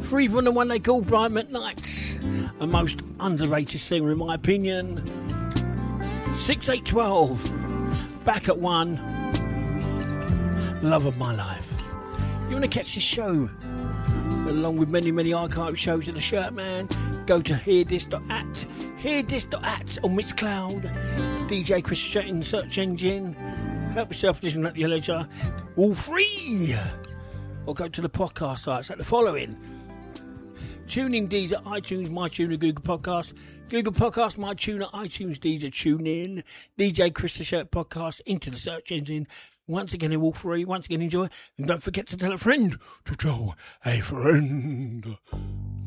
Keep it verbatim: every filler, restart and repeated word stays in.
Free from the one they call Brian McKnight's, a most underrated singer in my opinion. six eight twelve, back at one, love of my life. You want to catch this show, along with many, many archive shows of the Shirt Man, go to hear this dot at, hear this dot at on Mixcloud, D J Chris Shirt in the search engine. Help yourself listen at your leisure, all free. Or go to the podcast sites at the following: TuneIn, Deezer, iTunes, MyTuner, Google Podcasts, Google Podcasts, MyTuner, iTunes, Deezer, TuneIn, D J Chris the Shirt Podcast, into the search engine. Once again, they're all free. Once again, enjoy. And don't forget to tell a friend to tell a friend.